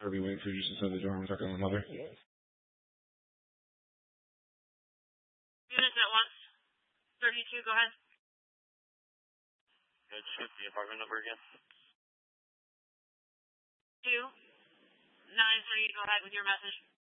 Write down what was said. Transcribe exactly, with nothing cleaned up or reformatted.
Kirby waiting for you just inside the door. I'm talking to my mother. Units at once. thirty-two, go ahead. Yeah, just get the apartment number again. two nine three, go ahead with your message.